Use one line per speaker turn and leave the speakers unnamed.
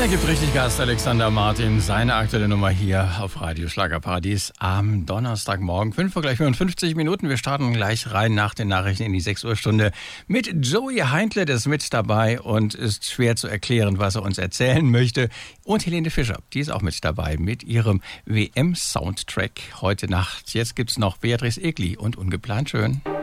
Der gibt richtig Gas, Alexander Martin. Seine aktuelle Nummer hier auf Radio Schlagerparadies am Donnerstagmorgen. 5:55 Minuten. Wir starten gleich rein nach den Nachrichten in die 6 Uhr Stunde mit Joey Heindle. Der ist mit dabei und ist schwer zu erklären, was er uns erzählen möchte. Und Helene Fischer, die ist auch mit dabei mit ihrem WM-Soundtrack heute Nacht. Jetzt gibt's noch Beatrice Egli und Ungeplant schön.